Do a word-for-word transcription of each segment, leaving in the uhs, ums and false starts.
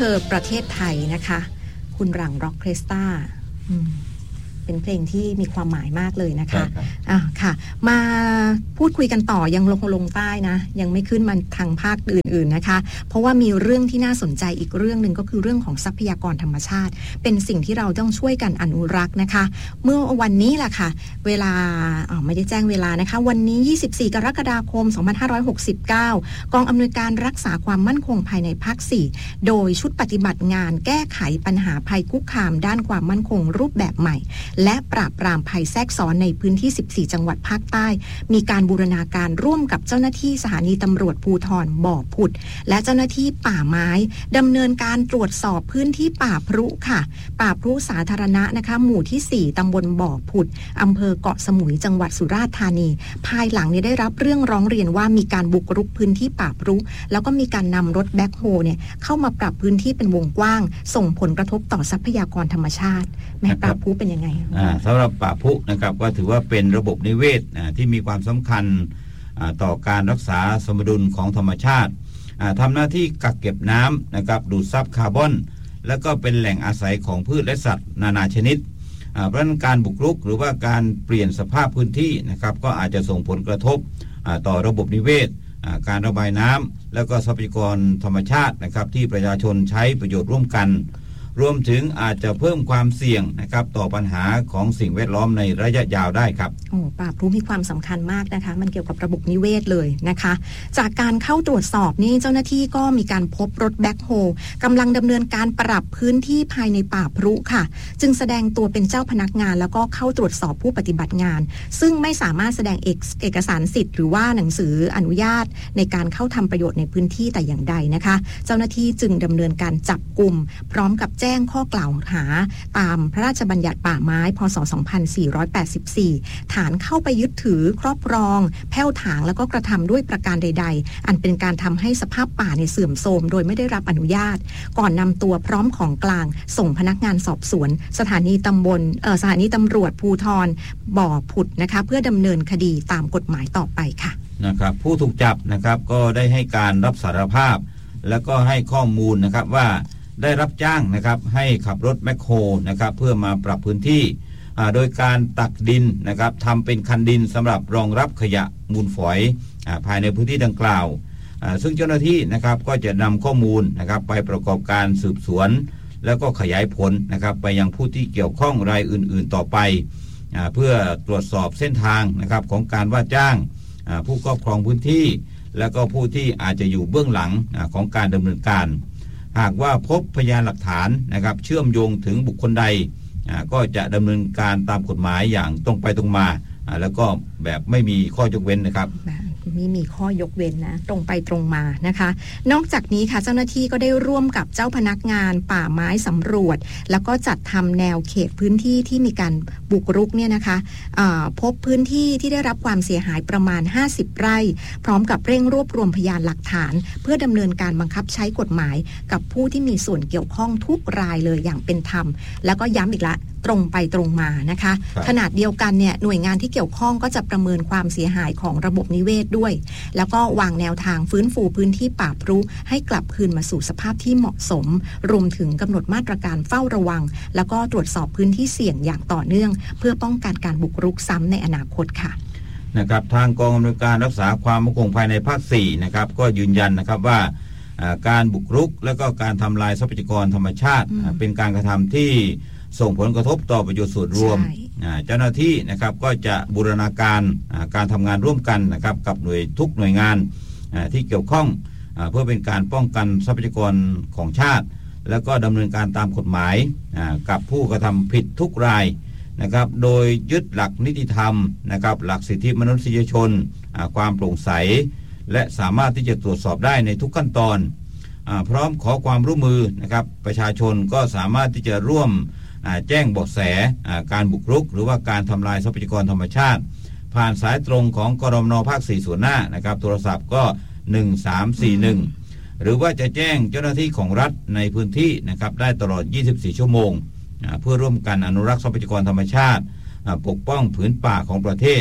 อประเทศไทยนะคะคุณหลังร็อกเครสตาเป็นเพลงที่มีความหมายมากเลยนะคะอ่ะค่ะมาพูดคุยกันต่อยังลงลงใต้นะยังไม่ขึ้นมาทางภาคอื่นๆนะคะเพราะว่ามีเรื่องที่น่าสนใจอีกเรื่องนึงก็คือเรื่องของทรัพยากรธรรมชาติเป็นสิ่งที่เราต้องช่วยกันอนุรักษ์นะคะเมื่อวันนี้แหละค่ะเวลาอ๋อไม่ได้แจ้งเวลานะคะวันนี้ยี่สิบสี่กรกฎาคมสองพันห้าร้อยหกสิบเก้ากองอำนวยการรักษาความมั่นคงภายในภาคสี่โดยชุดปฏิบัติงานแก้ไขปัญหาภัยคุกคามด้านความมั่นคงรูปแบบใหม่และปราบปรามภัยแทรกซ้อนในพื้นที่สิบสี่จังหวัดภาคใต้มีการบูรณาการร่วมกับเจ้าหน้าที่สถานีตำรวจภูธรบ่อผุดและเจ้าหน้าที่ป่าไม้ดำเนินการตรวจสอบพื้นที่ป่าพรุค่ะป่าพรุสาธารณะนะคะหมู่ที่สี่ตำบลบ่อผุดอำเภอเกาะสมุยจังหวัดสุราษฎร์ธานีภายหลังนี้ได้รับเรื่องร้องเรียนว่ามีการบุกรุกพื้นที่ป่าพรุแล้วก็มีการนำรถแบ็คโฮเนี่ยเข้ามาปรับพื้นที่เป็นวงกว้างส่งผลกระทบต่อทรัพยากรธรรมชาติแม่ป่าพรุเป็นยังไงสำหรับป่าพรุนะครับก็ถือว่าเป็นระบบนิเวศที่มีความสำคัญต่อการรักษาสมดุลของธรรมชาติทำหน้าที่กักเก็บน้ำนะครับดูดซับคาร์บอนและก็เป็นแหล่งอาศัยของพืชและสัตว์นานาชนิดเพราะฉะนั้นการบุกรุกหรือว่าการเปลี่ยนสภาพพื้นที่นะครับก็อาจจะส่งผลกระทบต่อระบบนิเวศการระบายน้ำและก็ทรัพยากรธรรมชาตินะครับที่ประชาชนใช้ประโยชน์ร่วมกันรวมถึงอาจจะเพิ่มความเสี่ยงนะครับต่อปัญหาของสิ่งแวดล้อมในระยะยาวได้ครับโอ้ป่าพรุมีความสำคัญมากนะคะมันเกี่ยวกับระบบนิเวศเลยนะคะจากการเข้าตรวจสอบนี่เจ้าหน้าที่ก็มีการพบรถแบ็คโฮกำลังดำเนินการปรับพื้นที่ภายในป่าพรุค่ะจึงแสดงตัวเป็นเจ้าพนักงานแล้วก็เข้าตรวจสอบผู้ปฏิบัติงานซึ่งไม่สามารถแสดงเอกเอกสารสิทธิ์หรือว่าหนังสืออนุญาตในการเข้าทำประโยชน์ในพื้นที่แต่อย่างใดนะคะเจ้าหน้าที่จึงดำเนินการจับกุมพร้อมกับแจ้งข้อกล่าวหาตามพระราชบัญญัติป่าไม้พ.ศ. สองพันสี่ร้อยแปดสิบสี่ฐานเข้าไปยึดถือครอบครองแผ้วถางแล้วก็กระทำด้วยประการใดๆอันเป็นการทำให้สภาพป่าในเสื่อมโทรมโดยไม่ได้รับอนุญาตก่อนนำตัวพร้อมของกลางส่งพนักงานสอบสวนสถานีตำบลเอ่อสถานีตำรวจภูธรบ่อผุดนะคะเพื่อดำเนินคดีตามกฎหมายต่อไปค่ะนะครับผู้ถูกจับนะครับก็ได้ให้การรับสารภาพแล้วก็ให้ข้อมูลนะครับว่าได้รับจ้างนะครับให้ขับรถแมคโครนะครับเพื่อมาปรับพื้นที่โดยการตักดินนะครับทำเป็นคันดินสำหรับรองรับขยะมูลฝอยภายในพื้นที่ดังกล่าวซึ่งเจ้าหน้าที่นะครับก็จะนำข้อมูลนะครับไปประกอบการสืบสวนแล้วก็ขยายผลนะครับไปยังผู้ที่เกี่ยวข้องรายอื่นๆต่อไปเพื่อตรวจสอบเส้นทางนะครับของการว่าจ้างผู้ครอบครองพื้นที่แล้วก็ผู้ที่อาจจะอยู่เบื้องหลังของการดำเนินการหากว่าพบพยานหลักฐานนะครับเชื่อมโยงถึงบุคคลใดก็จะดำเนินการตามกฎหมายอย่างตรงไปตรงมาแล้วก็แบบไม่มีข้อยกเว้นนะครับไม่มีข้อยกเว้นนะตรงไปตรงมานะคะนอกจากนี้ค่ะเจ้าหน้าที่ก็ได้ร่วมกับเจ้าพนักงานป่าไม้สำรวจแล้วก็จัดทำแนวเขตพื้นที่ที่มีการบุกรุกเนี่ยนะคะพบพื้นที่ที่ได้รับความเสียหายประมาณห้าสิบไร่พร้อมกับเร่งรวบรวมพยานหลักฐานเพื่อดำเนินการบังคับใช้กฎหมายกับผู้ที่มีส่วนเกี่ยวข้องทุกรายเลยอย่างเป็นธรรมแล้วก็ย้ำอีกละตรงไปตรงมานะคะขนาดเดียวกันเนี่ยหน่วยงานที่เกี่ยวข้องก็จะประเมินความเสียหายของระบบนิเวศด้วยแล้วก็วางแนวทางฟื้นฟูพื้นที่ป่าพรุให้กลับคืนมาสู่สภาพที่เหมาะสมรวมถึงกำหนดมาตรการเฝ้าระวังแล้วก็ตรวจสอบพื้นที่เสี่ยงอย่างต่อเนื่องเพื่อป้องกันการบุกรุกซ้ำในอนาคตค่ะนะครับทางกองอำนวยการรักษาความมั่นคงภายในภาคสี่นะครับก็ยืนยันนะครับว่าการบุกรุกและก็การทำลายทรัพยากรธรรมชาติเป็นการกระทำที่ส่งผลกระทบต่อประโยชน์ส่วนรวมเจ้าหน้าที่นะครับก็จะบูรณาการการทำงานร่วมกันนะครับกับหน่วยทุกหน่วยงานที่เกี่ยวข้องเพื่อเป็นการป้องกันทรัพยากรของชาติแล้วก็ดำเนินการตามกฎหมายกับผู้กระทำผิดทุกรายนะครับโดยยึดหลักนิติธรรมนะครับหลักสิทธิมนุษยชนความโปร่งใสและสามารถที่จะตรวจสอบได้ในทุกขั้นตอนพร้อมขอความร่วมมือนะครับประชาชนก็สามารถที่จะร่วมแจ้งเบาะแสการบุกรุกหรือว่าการทำลายทรัพยากรธรรมชาติผ่านสายตรงของกรมน.ภาคสี่ส่วนหน้านะครับโทรศัพท์ก็หนึ่งสามสี่หนึ่งหรือว่าจะแจ้งเจ้าหน้าที่ของรัฐในพื้นที่นะครับได้ตลอดยี่สิบสี่ชั่วโมงเพื่อร่วมกันอนุรักษ์ทรัพยากรธรรมชาติปกป้องผืนป่าของประเทศ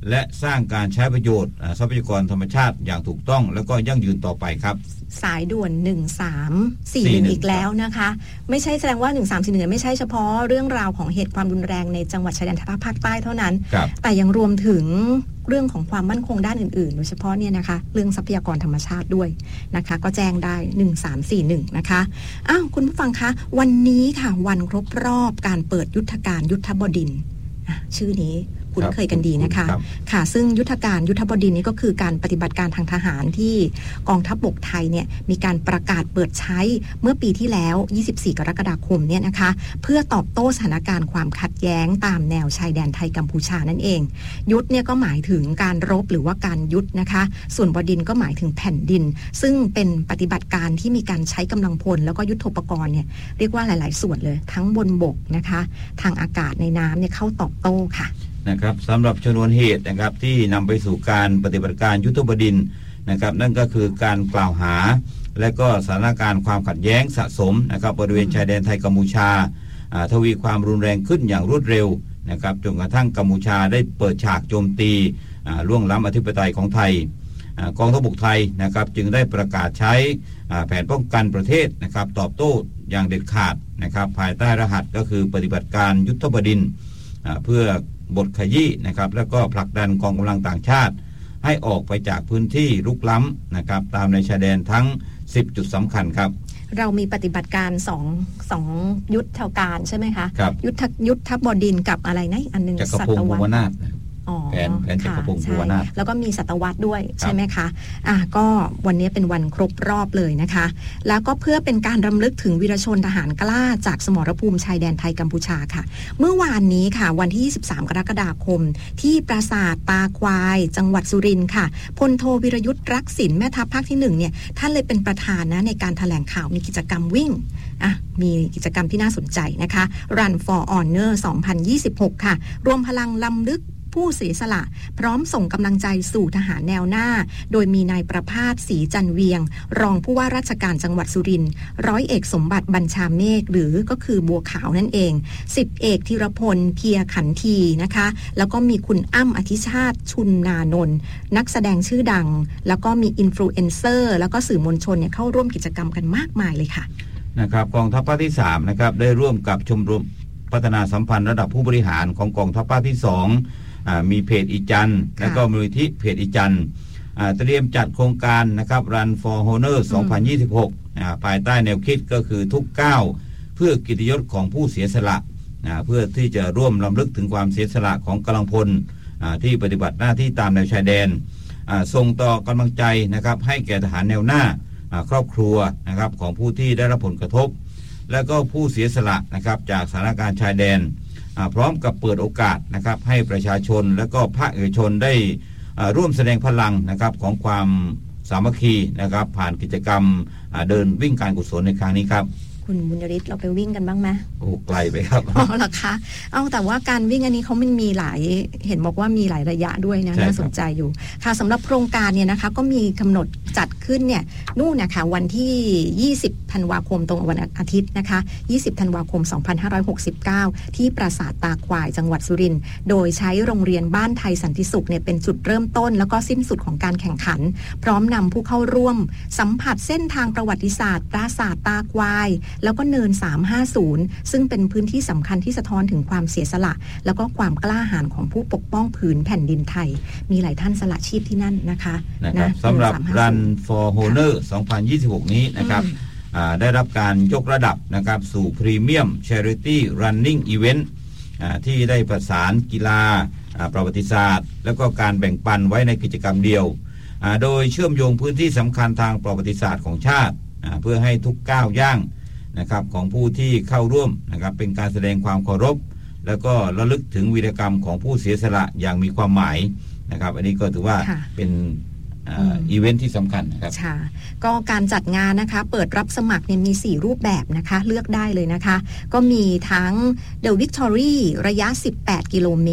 และสร้างการใช้ประโยชน์ทรัพยากรธรรมชาติอย่างถูกต้องแล้วก็ยั่งยืนต่อไปครับสายด่วนหนึ่งสามสี่หนึ่งอีกแล้วนะคะไม่ใช่แสดงว่าหนึ่งสามสี่หนึ่งไม่ใช่เฉพาะเรื่องราวของเหตุความรุนแรงในจังหวัดชายแดนภาคใต้เท่านั้นแต่ยังรวมถึงเรื่องของความมั่นคงด้านอื่นๆโดยเฉพาะเนี่ยนะคะเรื่องทรัพยากรธรรมชาติด้วยนะคะก็แจ้งได้หนึ่งสามสี่หนึ่งนะคะอ้าวคุณผู้ฟังคะวันนี้ค่ะวันครบรอบการเปิดยุทธการยุทธบดินทร์ชื่อนี้คุ้นเคยกันดีนะคะค่ะซึ่งยุทธการยุทธบดินทร์นี้ก็คือการปฏิบัติการทางทหารที่กองทัพบกไทยเนี่ยมีการประกาศเปิดใช้เมื่อปีที่แล้วยี่สิบสี่กรกฎาคมเนี่ยนะคะเพื่อตอบโต้สถานการณ์ความขัดแย้งตามแนวชายแดนไทยกัมพูชานั่นเองยุทธเนี่ยก็หมายถึงการรบหรือว่าการยุทธนะคะส่วนบดินทร์ก็หมายถึงแผ่นดินซึ่งเป็นปฏิบัติการที่มีการใช้กำลังพลแล้วก็ยุทโธปกรณ์เนี่ยเรียกว่าหลายๆส่วนเลยทั้งบนบกนะคะทางอากาศในน้ำเนี่ยเข้าตอบโต้ค่ะนะครับสำหรับชนวนเหตุนะครับที่นำไปสู่การปฏิบัติการยุทธบดินทร์นะครับนั่นก็คือการกล่าวหาและก็สถานการณ์ความขัดแย้งสะสมนะครับบริเวณชายแดนไทยกัมพูชาทวีความรุนแรงขึ้นอย่างรวดเร็วนะครับจนกระทั่งกัมพูชาได้เปิดฉากโจมตีล่วงล้ำอธิปไตยของไทยกองทัพบกไทยนะครับจึงได้ประกาศใช้แผนป้องกันประเทศนะครับตอบโต้อย่างเด็ดขาดนะครับภายใต้รหัสก็คือปฏิบัติการยุทธบดินทร์เพื่อบทขยี้นะครับแล้วก็ผลักดันกองกำลังต่างชาติให้ออกไปจากพื้นที่รุกล้ำนะครับตามในชายแดนทั้งสิบจุดสำคัญครับเรามีปฏิบัติการสอง สองยุทธการใช่ไหมคะยุทธยุทธบดินทร์กับอะไรนะอันนึงจักรพงศ์ภูวนาถแผนแผนจักรพงศ์ภูวนาถแล้วก็มีศตวรรษด้วยใช่ไหมคะอ่ะก็วันนี้เป็นวันครบรอบเลยนะคะแล้วก็เพื่อเป็นการรำลึกถึงวีรชนทหารกล้าจากสมรภูมิชายแดนไทยกัมพูชาค่ะเมื่อวานนี้ค่ะวันที่ยี่สิบสามกรกฎาคมที่ปราสาทตาควายจังหวัดสุรินทร์ค่ะพลโทวิรยุทธ์รักษิณแม่ทัพภาคที่หนึ่งเนี่ยท่านเลยเป็นประธานนะในการแถลงข่าวมีกิจกรรมวิ่งอ่ะมีกิจกรรมที่น่าสนใจนะคะ Run for Honor สองพันยี่สิบหกค่ะรวมพลังลำลึกผู้เสียสละพร้อมส่งกำลังใจสู่ทหารแนวหน้าโดยมีนายประภาสศรีจันเวียงรองผู้ว่าราชการจังหวัดสุรินทร์ร้อยเอกสมบัติบัญชาเมฆหรือก็คือบัวขาวนั่นเองสิบเอกธีรพลเพียขันทีนะคะแล้วก็มีคุณอ้ำอธิชาติชุนนานนท์นักแสดงชื่อดังแล้วก็มีอินฟลูเอนเซอร์แล้วก็สื่อมวลชนเนี่ยเข้าร่วมกิจกรรมกันมากมายเลยค่ะนะครับกองทัพภาคที่สามนะครับได้ร่วมกับชมรมพัฒนาสัมพันธ์ระดับผู้บริหารของกองทัพภาคที่สองมีเพจอีจันและก็มูลนิธิเพจอีจันเตรียมจัดโครงการนะครับ Run for Honor สองพันยี่สิบหกภายใต้แนวคิดก็คือทุกก้าวเพื่อกิตติยศของผู้เสียสละเพื่อที่จะร่วมรำลึกถึงความเสียสละของกำลังพลที่ปฏิบัติหน้าที่ตามแนวชายแดนส่งต่อกำลังใจนะครับให้แก่ทหารแนวหน้าครอบครัวนะครับของผู้ที่ได้รับผลกระทบและก็ผู้เสียสละนะครับจากสถานการณ์ชายแดนพร้อมกับเปิดโอกาสนะครับให้ประชาชนและก็ภาคเอกชนได้ร่วมแสดงพลังนะครับของความสามัคคีนะครับผ่านกิจกรรมเดินวิ่งการกุศลในครั้งนี้ครับคุณบุญฤทธิ์เราไปวิ่งกันบ้างไหมโอ้ไกลไปครับอ๋อเหรอคะเอาแต่ว่าการวิ่งอันนี้เขามันมีหลายเห็นบอกว่ามีหลายระยะด้วยนะน่าสนใจอยู่ค่ะสำหรับโครงการเนี่ยนะคะก็มีกำหนดจัดขึ้นเนี่ยนู่นนะคะวันที่ยี่สิบธันวาคมตรงวันอาทิตย์นะคะยี่สิบธันวาคมสองพันห้าร้อยหกสิบเก้าที่ปราสาทตาควายจังหวัดสุรินทร์โดยใช้โรงเรียนบ้านไทยสันติสุขเนี่ยเป็นจุดเริ่มต้นแล้วก็สิ้นสุดของการแข่งขันพร้อมนำผู้เข้าร่วมสัมผัสเส้นทางประวัติศาสตร์ปราสาทตาควายแล้วก็เนินสามห้าศูนย์ซึ่งเป็นพื้นที่สำคัญที่สะท้อนถึงความเสียสละแล้วก็ความกล้าหาญของผู้ปกป้องผืนแผ่นดินไทยมีหลายท่านสละชีพที่นั่นนะคะนะครับสำหรับ Run for Honor สองพันยี่สิบหกนี้นะครับได้รับการยกระดับนะครับสู่ Premium Charity Running Event ที่ได้ประสานกีฬาประวัติศาสตร์แล้วก็การแบ่งปันไว้ในกิจกรรมเดียวโดยเชื่อมโยงพื้นที่สำคัญทางประวัติศาสตร์ของชาติเพื่อให้ทุกก้าวย่างนะครับของผู้ที่เข้าร่วมนะครับเป็นการแสดงความเคารพแล้วก็ระลึกถึงวีรกรรมของผู้เสียสละอย่างมีความหมายนะครับอันนี้ก็ถือว่าเป็นอีเวนท์ที่สำคัญนะครับค่ะก็การจัดงานนะคะเปิดรับสมัครเนี่ยมีสี่รูปแบบนะคะเลือกได้เลยนะคะก็มีทั้ง The Victory ระยะสิบแปดกิโลเมตร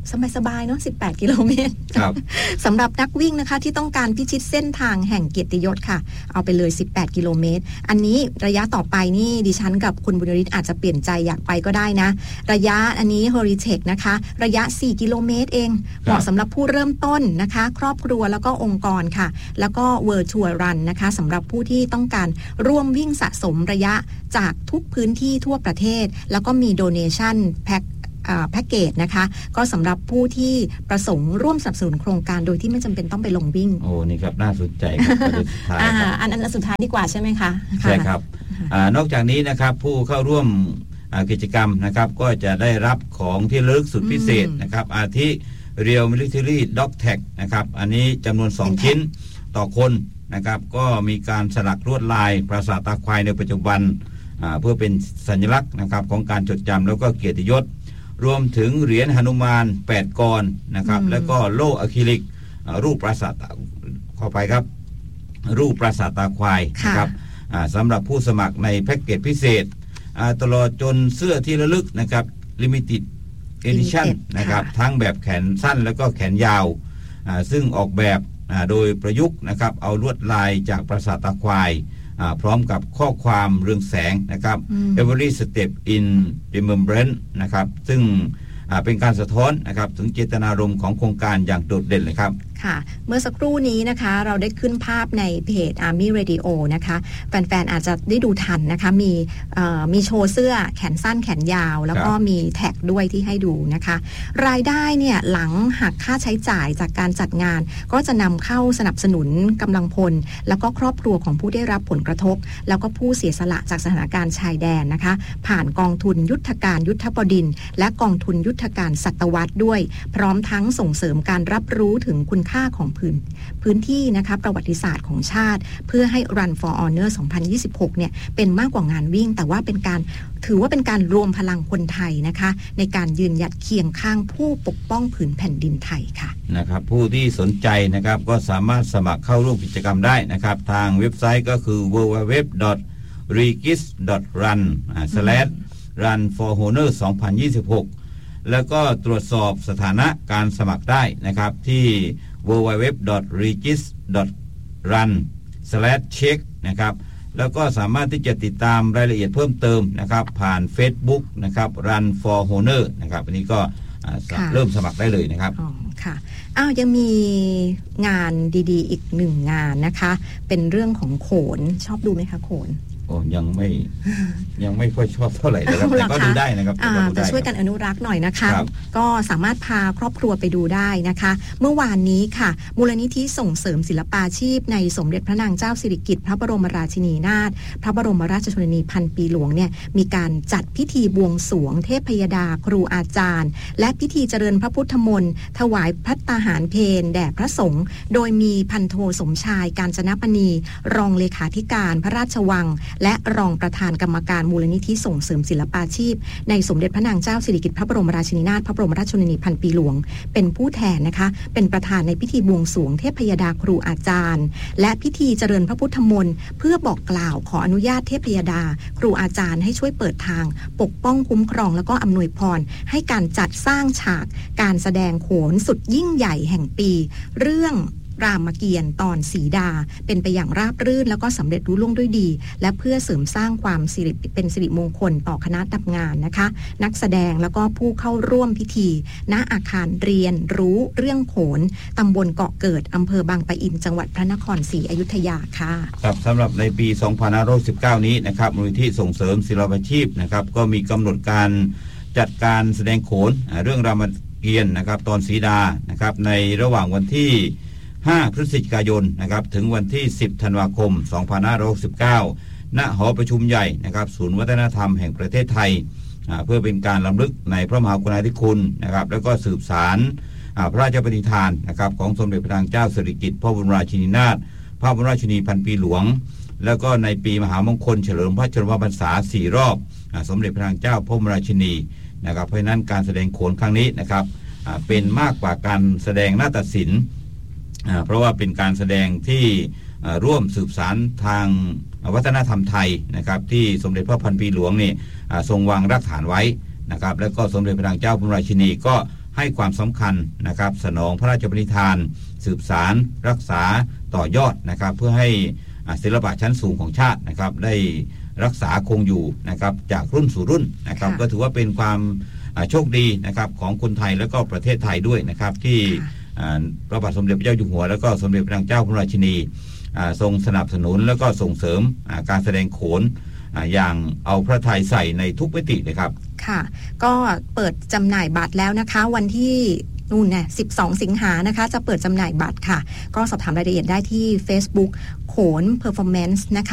สบายๆเนาะสิบแปดกิโลเมตรครับ สำหรับนักวิ่งนะคะที่ต้องการพิชิตเส้นทางแห่งเกียรติยศค่ะเอาไปเลยสิบแปดกิโลเมตรอันนี้ระยะต่อไปนี่ดิฉันกับคุณบุญฤทธิ์อาจจะเปลี่ยนใจอยากไปก็ได้นะระยะอันนี้ Heritage นะคะระยะสี่กิโลเมตรเองเหมาะสำหรับผู้เริ่มต้นนะคะครอบครัวแล้วก็องค์กรค่ะแล้วก็ Virtual Run นะคะสำหรับผู้ที่ต้องการร่วมวิ่งสะสมระยะจากทุกพื้นที่ทั่วประเทศแล้วก็มี Donation Packแพ็กเกจนะคะก็สำหรับผู้ที่ประสงค์ร่วมสนับสนุนโครงการโดยที่ไม่จำเป็นต้องไปลงวิ่งโอ้นี่ครับน่าสนใจครับประเด็นสุดท้ายครับอันนั้นสุดท้ายดีกว่าใช่ไหมคะใช่ครับนอกจากนี้นะครับผู้เข้าร่วมกิจกรรมนะครับก็จะได้รับของที่ระลึกสุดพิเศษนะครับอาทิ Real Military Dog Tag นะครับอันนี้จำนวนสองชิ้นต่อคนนะครับก็มีการสลักลวดลายปราสาทตาควายในปัจจุบันเพื่อเป็นสัญลักษณ์นะครับของการจดจำแล้วก็เกียรติยศรวมถึงเหรียญหนุมานแปดกรนะครับแล้วก็โล่อะคริลิกรูปปราสาทเข้าไปครับรูปปราสาทตาควายนะครับสำหรับผู้สมัครในแพ็กเกจพิเศษตลอดจนเสื้อที่ระลึกนะครับ Limited Edition นะครับทั้งแบบแขนสั้นแล้วก็แขนยาวซึ่งออกแบบโดยประยุกต์นะครับเอาลวดลายจากปราสาทตาควายพร้อมกับข้อความเรืองแสงนะครับ Every Step in Remembrance นะครับซึ่งเป็นการสะท้อนนะครับถึงเจตนารมณ์ของโครงการอย่างโดดเด่นเลยครับค่ะเมื่อสักครู่นี้นะคะเราได้ขึ้นภาพในเพจ Army Radio นะคะแฟนๆอาจจะได้ดูทันนะคะมีมีโชว์เสื้อแขนสั้นแขนยาวแล้วก็มีแท็กด้วยที่ให้ดูนะคะรายได้เนี่ยหลังหักค่าใช้จ่ายจากการจัดงานก็จะนำเข้าสนับสนุนกำลังพลแล้วก็ครอบครัวของผู้ได้รับผลกระทบแล้วก็ผู้เสียสละจากสถานการณ์ชายแดนนะคะผ่านกองทุนยุทธการยุทธบดินทร์และกองทุนยุทธการสัตวรรษด้วยพร้อมทั้งส่งเสริมการรับรู้ถึงคุณค่าของพื้นพื้นที่นะคะประวัติศาสตร์ของชาติเพื่อให้ Run for Honor สองพันยี่สิบหกเนี่ยเป็นมากกว่างานวิ่งแต่ว่าเป็นการถือว่าเป็นการรวมพลังคนไทยนะคะในการยืนหยัดเคียงข้างผู้ปกป้องผืนแผ่นดินไทยค่ะนะครับผู้ที่สนใจนะครับก็สามารถสมัครเข้าร่วมกิจกรรมได้นะครับทางเว็บไซต์ก็คือ ดับเบิลยู ดับเบิลยู ดับเบิลยู ดอท รีกิส ดอท รัน สแลช รัน ฟอร์ โฮเนอร์ สองพันยี่สิบหกแล้วก็ตรวจสอบสถานะการสมัครได้นะครับที่ ดับเบิลยู ดับเบิลยู ดับเบิลยู ดอท รีกิส ดอท รัน สแลช เช็ค นะครับแล้วก็สามารถที่จะติดตามรายละเอียดเพิ่มเติมนะครับผ่าน Facebook นะครับ Run for Honor นะครับอันนี้ก็เริ่มสมัครได้เลยนะครับอ๋อค่ะอ้าวยังมีงานดีๆอีกหนึ่งงานนะคะเป็นเรื่องของโขนชอบดูไหมคะโขนโอ้ยังไม่ยังไม่ค่อยชอบเท่าไหร่นะครับแต่ก็ดูได้นะครับแต่ช่วยกันอนุรักษ์หน่อยนะคะก็สามารถพาครอบครัวไปดูได้นะคะเมื่อวานนี้ค่ะมูลนิธิส่งเสริมศิลปาชีพในสมเด็จพระนางเจ้าสิริกิติ์พระบรมราชินีนาถพระบรมราชชนนีพันปีหลวงเนี่ยมีการจัดพิธีบวงสรวงเทพยดาครูอาจารย์และพิธีเจริญพระพุทธมนต์ถวายภัตตาหารเพลแด่พระสงฆ์โดยมีพันโทสมชายกาญจนปณีรองเลขาธิการพระราชวังและรองประธานกรรมการมูลนิธิส่งเสริมศิลปาชีพในสมเด็จพระนางเจ้าสิริกิติ์พระบรมราชินีนาถพระบรมราชชนนีพันปีหลวงเป็นผู้แทนนะคะเป็นประธานในพิธีบวงสรวงเทพยดาครูอาจารย์และพิธีเจริญพระพุทธมนต์เพื่อบอกกล่าวขออนุญาตเทพยดาครูอาจารย์ให้ช่วยเปิดทางปกป้องคุ้มครองแล้วก็อำนวยพรให้การจัดสร้างฉากการแสดงโขนสุดยิ่งใหญ่แห่งปีเรื่องรามเกียรติ์ตอนสีดาเป็นไปอย่างราบรื่นแล้วก็สำเร็จรุ่ล่วงด้วยดีและเพื่อเสริมสร้างความสิริเป็นสิริมงคลต่อคณะทำงานนะคะนักแสดงแล้วก็ผู้เข้าร่วมพิธีณอาคารเรียนรู้เรื่องโขนตำบลเกาะเกิดอำเภอบางปะอินจังหวัดพระนครศรีอยุธยาค่ะครับสำหรับในปีสองพันห้าร้อยสิบเก้านี้นะครับมูลนิธิส่งเสริมศิลปาชีพนะครับก็มีกำหนดการจัดการแสดงโขนเรื่องรามเกียรติ์นะครับตอนสีดานะครับในระหว่างวันที่ห้าพฤศจิกายนนะครับถึงวันที่สิบธันวาคมสองพันห้าร้อยหกสิบเก้าณหอประชุมใหญ่นะครับศูนย์วัฒนธรรมแห่งประเทศไทยเพื่อเป็นการรำลึกในพระมหากรุณาธิคุณนะครับแล้วก็สืบสารพระราชปณิธานนะครับของสมเด็จพระนางเจ้าสิริกิติ์พระบรมราชินีนาถพระบรมราชินีพันปีหลวงแล้วก็ในปีมหามงคลเฉลิมพระชนมพรรษาสี่รอบสมเด็จพระนางเจ้าพระบรมราชินีนะครับเพราะฉะนั้นการแสดงโขนครั้งนี้นะครับเป็นมากกว่าการแสดงนาฏศิลป์เพราะว่าเป็นการแสดงที่ร่วมสืบสานทางวัฒนธรรมไทยนะครับที่สมเด็จพระพันปีหลวงนี่ทรงวางรากฐานไว้นะครับแล้วก็สมเด็จพระนางเจ้าพระบรมราชินีก็ให้ความสำคัญนะครับสนองพระราชปณิธานสืบสารรักษาต่อยอดนะครับเพื่อให้ศิลปะชั้นสูงของชาตินะครับได้รักษาคงอยู่นะครับจากรุ่นสู่รุ่นนะครับก็ถือว่าเป็นความโชคดีนะครับของคนไทยและก็ประเทศไทยด้วยนะครับที่พระบาทสมเด็จพระเจ้าอยู่หัวแล้วก็สมเด็จพระนางเจ้าพระราชินีทรงสนับสนุนแล้วก็ส่งเสริมการแสดงโขนอย่างเอาพระทัยใส่ในทุกมิติเลยครับค่ะก็เปิดจำหน่ายบัตรแล้วนะคะวันที่นู่นเนี่ยสิบสองสิงหานะคะจะเปิดจำหน่ายบัตรค่ะก็สอบถามรายละเอียดได้ที่ Facebook โขน Performance นะคะ